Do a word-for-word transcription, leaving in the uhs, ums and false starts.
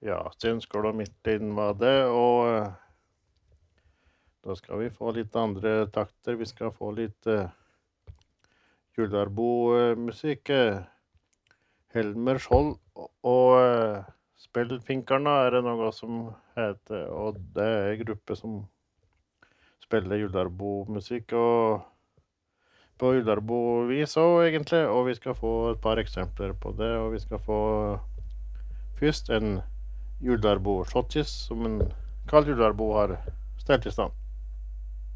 Ja, Stensgård og Midtlin var det, og eh, da skal vi få litt andre takter. Vi skal få litt uh, Jularbo-musikk. Uh, Helmer Skjold og, og uh, Spellfinkarna er det noe som heter, og det er en gruppe som spiller Jularbo-musikk, og på Jularbo-vis også egentlig, og vi skal få et par eksempler på det, og vi skal få først en Jularbo-shottis som en Karl Jularbo har stelt i stand.